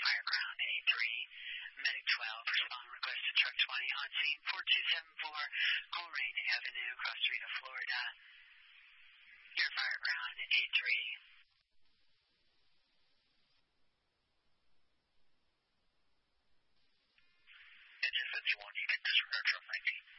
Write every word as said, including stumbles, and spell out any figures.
Fireground A three, Medic twelve, respond request to truck twenty on scene four two seven four, Coleraine Avenue, Costa Rica, Florida. Your Fireground A three. Engine fifty-one, you can disregard truck nineteen.